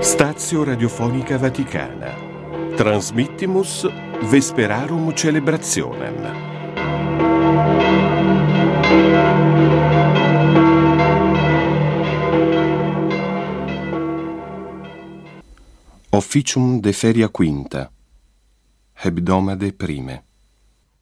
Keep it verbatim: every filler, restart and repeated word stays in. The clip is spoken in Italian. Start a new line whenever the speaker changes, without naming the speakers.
Stazio Radiofonica Vaticana. Transmittimus Vesperarum Celebrationem. Officium de feria quinta. Hebdomade prime.